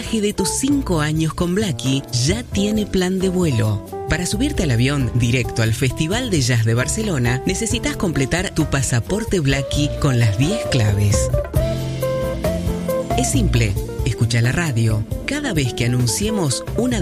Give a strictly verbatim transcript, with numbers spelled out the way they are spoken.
viaje de tus cinco años con Blacky ya tiene plan de vuelo. Para subirte al avión directo al Festival de Jazz de Barcelona, necesitas completar tu pasaporte Blacky con las diez claves. Es simple, escucha la radio. Cada vez que anunciemos una